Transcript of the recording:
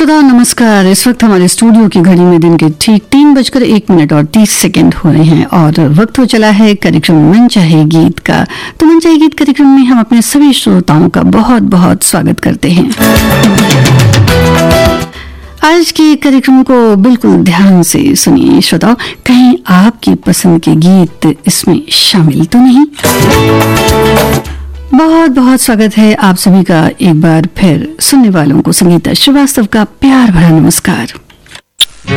श्रोताओं नमस्कार। इस वक्त हमारे स्टूडियो की घड़ी में दिन के ठीक 3:01 और 30 सेकंड हो रहे हैं और वक्त हो चला है कार्यक्रम मन चाहे गीत का। तो मन चाहे गीत कार्यक्रम में हम अपने सभी श्रोताओं का बहुत बहुत स्वागत करते हैं। आज के कार्यक्रम को बिल्कुल ध्यान से सुनिए श्रोताओं, कहीं आपकी पसंद के गीत इसमें शामिल तो नहीं। बहुत बहुत स्वागत है आप सभी का एक बार फिर। सुनने वालों को संगीता श्रीवास्तव का प्यार भरा नमस्कार।